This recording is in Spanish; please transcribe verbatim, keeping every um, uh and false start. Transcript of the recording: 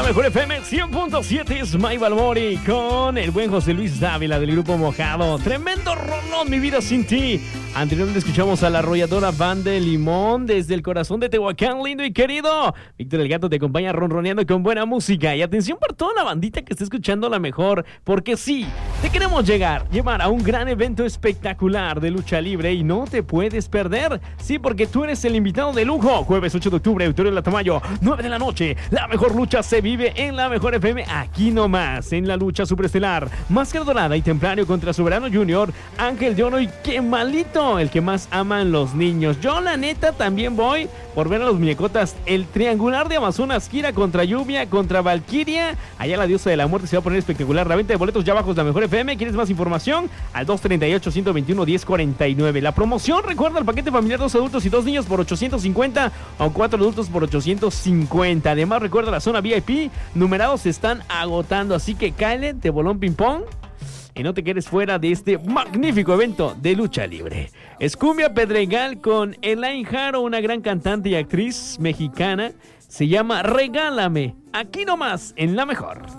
mejor F M cien punto siete es My Balmori con el buen José Luis Dávila del Grupo Mojado. Tremendo rolón, Mi Vida Sin Ti. Anteriormente escuchamos a la arrolladora Banda de Limón desde el corazón de Tehuacán, lindo y querido. Víctor el Gato te acompaña ronroneando con buena música. Y atención por toda la bandita que está escuchando la mejor, porque sí, te queremos llegar, llevar a un gran evento espectacular de lucha libre y no te puedes perder. Sí, porque tú eres el invitado de lujo. Jueves ocho de octubre, Auditorio La Tamayo, nueve de la noche. La mejor lucha se vive en la mejor F M, aquí nomás, en la lucha superestelar. Máscara Dorada y Templario contra Soberano Junior, Ángel de Oro y Qué Malito, el que más aman los niños. Yo la neta también voy por ver a los muñecotas. El triangular de Amazonas, Kira contra Lluvia, contra Valkyria. Allá la diosa de la muerte se va a poner espectacular. La venta de boletos ya bajos, la mejor F M. ¿Quieres más información? Al dos treinta y ocho, ciento veintiuno, diez cuarenta y nueve. La promoción, recuerda, el paquete familiar, dos adultos y dos niños por ochocientos cincuenta o cuatro adultos por ochocientos cincuenta. Además, recuerda, la zona V I P, numerados se están agotando, así que cáele de bolón ping pong y no te quedes fuera de este magnífico evento de lucha libre. Escumbia Pedregal con Elaine Haro, una gran cantante y actriz mexicana. Se llama Regálame, aquí nomás, en La Mejor.